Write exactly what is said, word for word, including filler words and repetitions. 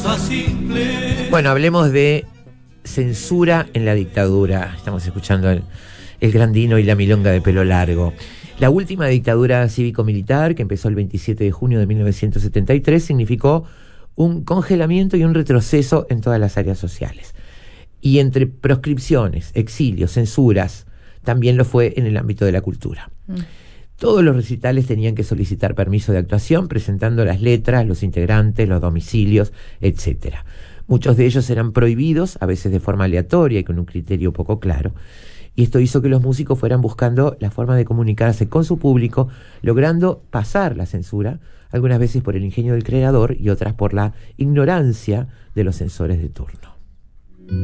Bueno, hablemos de censura en la dictadura. Estamos escuchando el, el Grandino y la milonga de pelo largo. La última dictadura cívico-militar, que empezó el veintisiete de junio de mil novecientos setenta y tres, significó un congelamiento y un retroceso en todas las áreas sociales. Y entre proscripciones, exilios, censuras, también lo fue en el ámbito de la cultura. Mm. Todos los recitales tenían que solicitar permiso de actuación, presentando las letras, los integrantes, los domicilios, etcétera. Muchos de ellos eran prohibidos, a veces de forma aleatoria y con un criterio poco claro. Y esto hizo que los músicos fueran buscando la forma de comunicarse con su público, logrando pasar la censura, algunas veces por el ingenio del creador y otras por la ignorancia de los censores de turno.